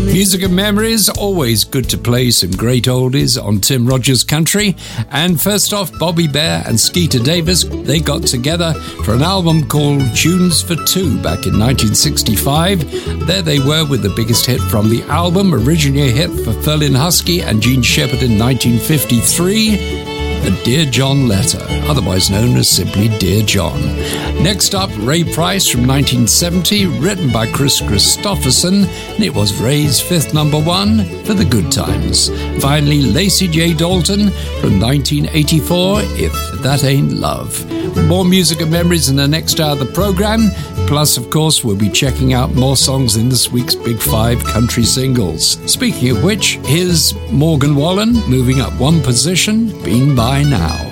Music and memories, always good to play some great oldies on Tim Rogers Country. And first off, Bobby Bare and Skeeter Davis, they got together for an album called Tunes for Two back in 1965. There they were with the biggest hit from the album, originally a hit for Ferlin Husky and Gene Shepard in 1953. A Dear John letter, otherwise known as simply Dear John. Next up, Ray Price from 1970, written by Chris Christopherson, and it was Ray's fifth number one for the good times. Finally, Lacey J. Dalton from 1984, If That Ain't Love. More music and memories in the next hour of the program. Plus, of course, we'll be checking out more songs in this week's Big Five country singles. Speaking of which, here's Morgan Wallen moving up one position, Been By Now.